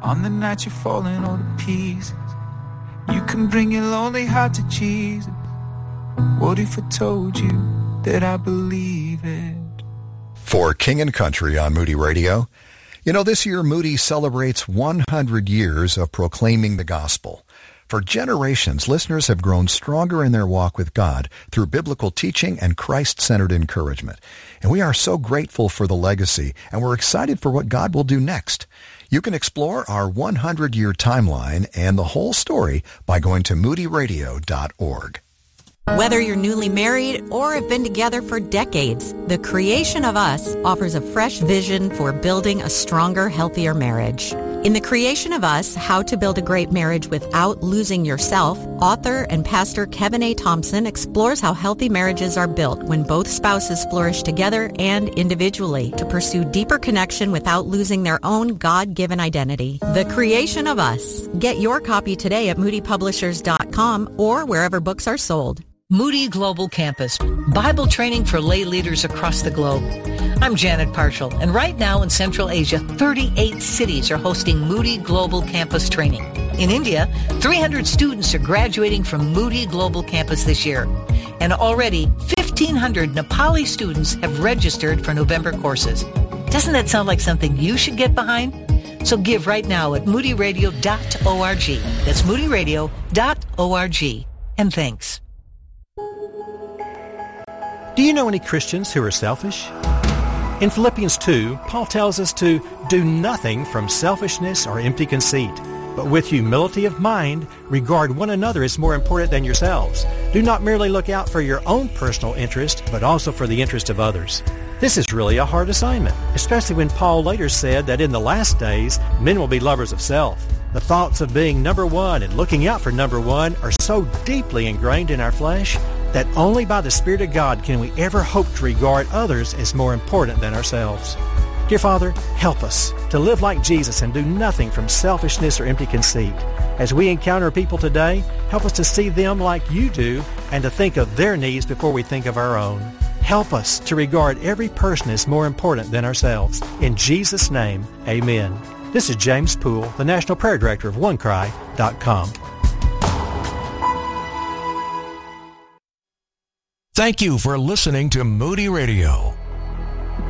On the night you're falling all to pieces, you can bring your lonely heart to Jesus. What if I told you that I believe it? For King and Country on Moody Radio. You know, this year Moody celebrates 100 years of proclaiming the gospel. For generations, listeners have grown stronger in their walk with God through biblical teaching and Christ-centered encouragement. And we are so grateful for the legacy, and we're excited for what God will do next. You can explore our 100-year timeline and the whole story by going to moodyradio.org. Whether you're newly married or have been together for decades, The Creation of Us offers a fresh vision for building a stronger, healthier marriage. In The Creation of Us, How to Build a Great Marriage Without Losing Yourself, author and pastor Kevin A. Thompson explores how healthy marriages are built when both spouses flourish together and individually to pursue deeper connection without losing their own God-given identity. The Creation of Us. Get your copy today at moodypublishers.com or wherever books are sold. Moody Global Campus, Bible training for lay leaders across the globe. I'm Janet Parshall, and right now in Central Asia, 38 cities are hosting Moody Global Campus training. In India, 300 students are graduating from Moody Global Campus this year, and already 1,500 Nepali students have registered for November courses. Doesn't that sound like something you should get behind? So give right now at moodyradio.org. That's moodyradio.org. And thanks. Do you know any Christians who are selfish? In Philippians 2, Paul tells us to do nothing from selfishness or empty conceit, but with humility of mind, regard one another as more important than yourselves. Do not merely look out for your own personal interest, but also for the interest of others. This is really a hard assignment, especially when Paul later said that in the last days, men will be lovers of self. The thoughts of being number one and looking out for number one are so deeply ingrained in our flesh that only by the Spirit of God can we ever hope to regard others as more important than ourselves. Dear Father, help us to live like Jesus and do nothing from selfishness or empty conceit. As we encounter people today, help us to see them like you do and to think of their needs before we think of our own. Help us to regard every person as more important than ourselves. In Jesus' name, amen. This is James Poole, the National Prayer Director of OneCry.com. Thank you for listening to Moody Radio.